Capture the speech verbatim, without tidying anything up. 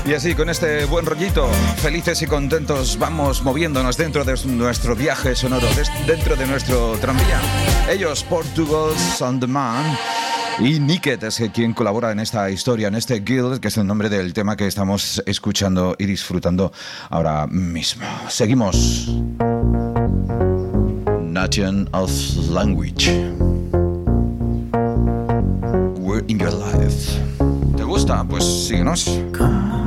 Y así, con este buen rollito, felices y contentos, vamos moviéndonos dentro de nuestro viaje sonoro, dentro de nuestro tranvía. Ellos, Portugals on Demand, y Niket es quien colabora en esta historia, en este Guild, que es el nombre del tema que estamos escuchando y disfrutando ahora mismo. Seguimos. Nation of Language. We're in your life. ¿Te gusta? Pues síguenos.